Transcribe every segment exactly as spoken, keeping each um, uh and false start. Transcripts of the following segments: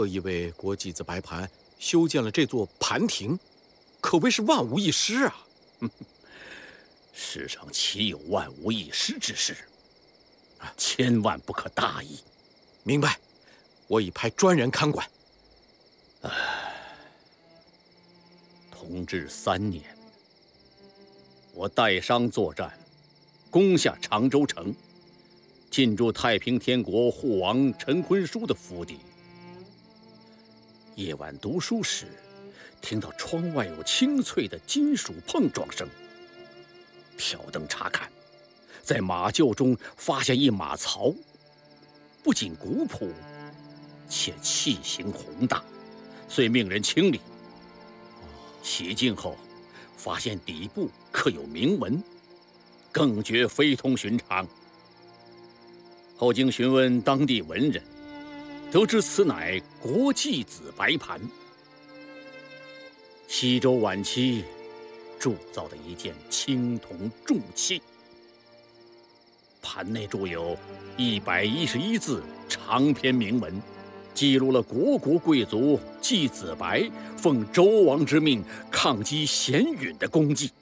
特意为国际子白盘修建了这座盘亭，可谓是万无一失啊！ 世上岂有万无一失之事？千万不可大意。 明白，我已派专人看管。 唉，同治三年，我带伤作战，攻下常州城，进驻太平天国护王陈坤书的府邸。夜晚读书时，听到窗外有清脆的金属碰撞声，挑灯查看，在马厩中发现一马槽，不仅古朴，且器形宏大，遂命人清理。洗净后，发现底部刻有铭文，更觉非同寻常。后经询问当地文人，得知此乃国际子白盘，西周晚期铸造的一件青铜重器。盘内铸有一百一十一字长篇铭文，记录了国国贵族祭子白奉周王之命抗击鲜允的功绩。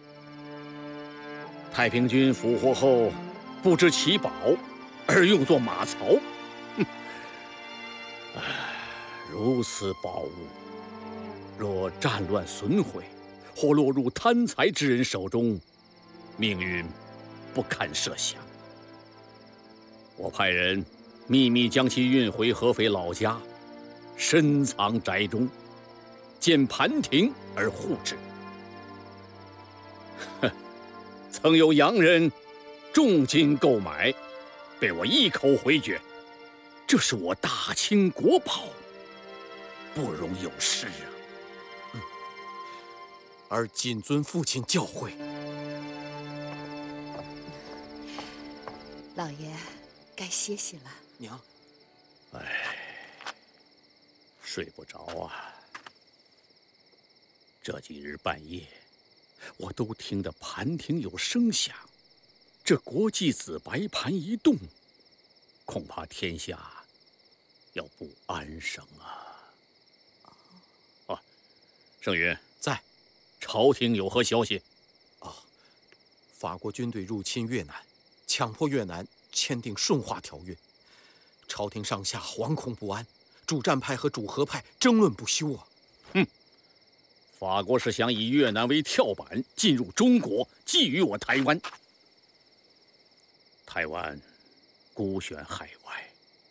太平军俘获后，不知其宝，而用作马槽。哼！唉，如此宝物，若战乱损毁，或落入贪财之人手中，命运不堪设想。我派人秘密将其运回合肥老家，深藏宅中，建盘亭而护之。哼，曾有洋人重金购买，被我一口回绝。这是我大清国宝，不容有失啊！ 嗯，而谨遵父亲教诲。 老爷，该歇息了。 娘， 唉，睡不着啊。这几日半夜，我都听得盘亭有声响，这国际子白盘一动，恐怕天下要不安生啊！啊，盛云在， 朝廷有何消息？ 啊，法国军队入侵越南，强迫越南签订顺化条约，朝廷上下惶恐不安，主战派和主和派争论不休啊！ 哼，法国是想以越南为跳板进入中国，觊觎我台湾。台湾孤悬海